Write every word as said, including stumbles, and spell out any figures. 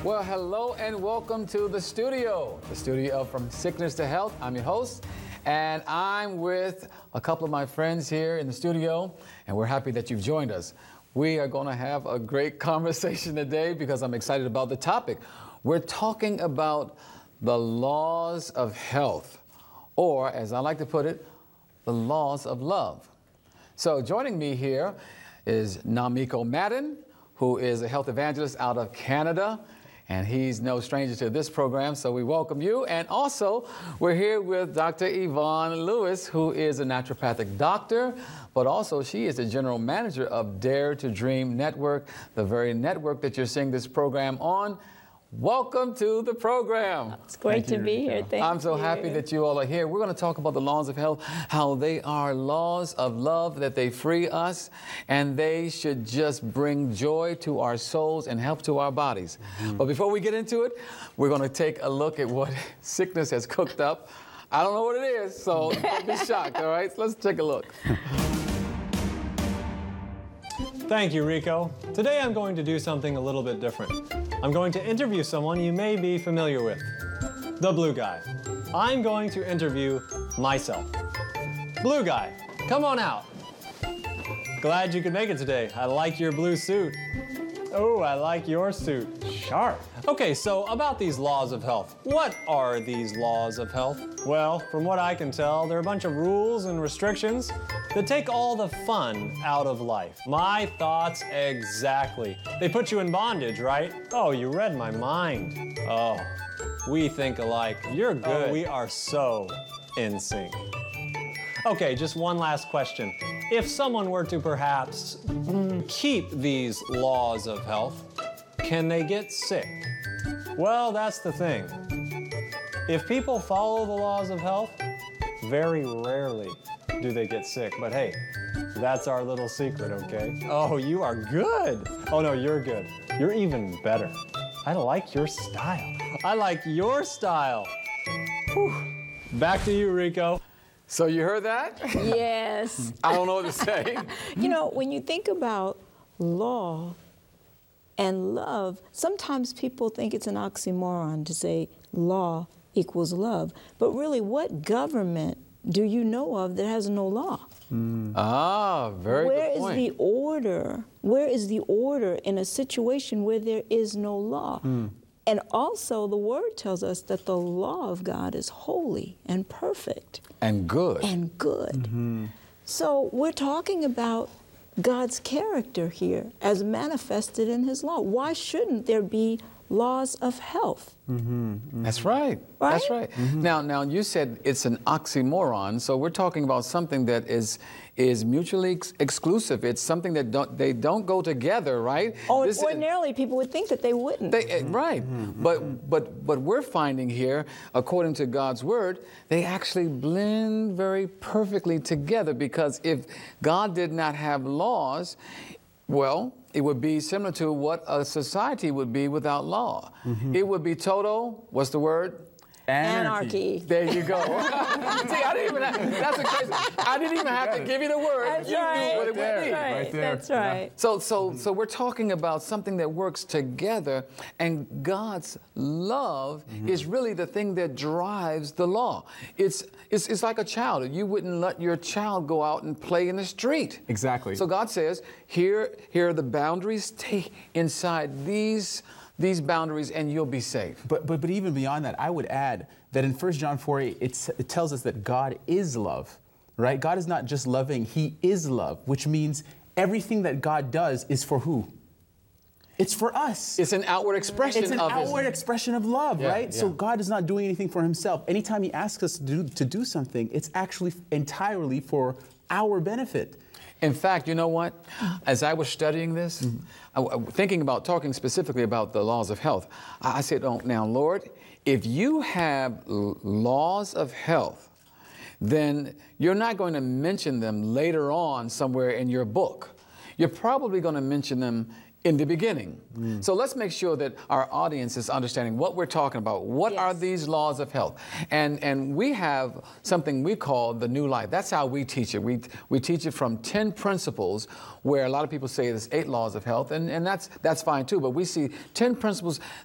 Well, hello and welcome to the studio, the studio of From Sickness to Health. I'm your host, and I'm with a couple of my friends here in the studio, and we're happy that you've joined us. We are going to have a great conversation today because I'm excited about the topic. We're talking about the laws of health, or as I like to put it, the laws of love. So joining me here is Namiko Madden, who is a health evangelist out of Canada. And he's no stranger to this program, so we welcome you. And also, we're here with Doctor Yvonne Lewis, who is a naturopathic doctor, but also she is the general manager of Dare to Dream Network, the very network that you're seeing this program on. Welcome to the program. It's great to be here. Thank you. I'm so happy that you all are here. We're going to talk about the laws of health, how they are laws of love, that they free us, and they should just bring joy to our souls and help to our bodies. Mm-hmm. But before we get into it, we're going to take a look at what sickness has cooked up. I don't know what it is, so don't be shocked, all right? So let's take a look. Thank you, Rico. Today I'm going to do something a little bit different. I'm going to interview someone you may be familiar with, the Blue Guy. I'm going to interview myself. Blue Guy, come on out. Glad you could make it today. I like your blue suit. Oh, I like your suit. Sharp. Okay, so about these laws of health. What are these laws of health? Well, from what I can tell, they're a bunch of rules and restrictions that take all the fun out of life. My thoughts exactly. They put you in bondage, right? Oh, you read my mind. Oh, we think alike. You're good. Oh, we are so in sync. Okay, just one last question. If someone were to perhaps keep these laws of health, can they get sick? Well, that's the thing. If people follow the laws of health, very rarely do they get sick. But hey, that's our little secret, okay? Oh, you are good. Oh no, you're good. You're even better. I like your style. I like your style. Whew. Back to you, Rico. So you heard that? Yes. I don't know what to say. You know, when you think about law and love, sometimes people think it's an oxymoron to say law equals love. But really, what government do you know of that has no law? Mm. Ah, very Where good point. is the order? Where is the order in a situation where there is no law? Mm. And also, the Word tells us that the law of God is holy and perfect. And good. And good. Mm-hmm. So we're talking about God's character here as manifested in His law. Why shouldn't there be laws of health? Mm-hmm. Mm-hmm. That's right. Right? That's right. Mm-hmm. Now, now you said it's an oxymoron, so we're talking about something that is is mutually ex- exclusive. It's something that don't they don't go together, right? Oh, this ordinarily is, people would think that they wouldn't. They, uh, right. Mm-hmm. But but but we're finding here, according to God's word, they actually blend very perfectly together, because if God did not have laws, well, it would be similar to what a society would be without law. Mm-hmm. It would be total, what's the word? Anarchy. Anarchy. There you go. See, I didn't even have, that's a crazy, I didn't even have to give you the word. That's you right. knew what it would That's be. right. Right there. That's right. So, so, so we're talking about something that works together, and God's love mm-hmm. is really the thing that drives the law. It's, it's, it's like a child. You wouldn't let your child go out and play in the street. Exactly. So God says, here, here are the boundaries. Stay inside these these boundaries and you'll be safe. But but but even beyond that, I would add that in First John four eight, it's, it tells us that God is love, right? God is not just loving, He is love, which means everything that God does is for who? It's for us. It's an outward expression It's an of outward his... expression of love, yeah, right? Yeah. So God is not doing anything for Himself. Anytime He asks us to do, to do something, it's actually entirely for our benefit. In fact, you know what? As I was studying this, mm-hmm. I, I, thinking about talking specifically about the laws of health, I, I said, oh, now, Lord, if you have l- laws of health, then you're not going to mention them later on somewhere in your book. You're probably going to mention them in the beginning. Mm. So let's make sure that our audience is understanding what we're talking about. What yes. are these laws of health? And and we have something we call the new life. That's how we teach it. We we teach it from ten principles, where a lot of people say there's eight laws of health, and, and that's that's fine too. But we see ten principles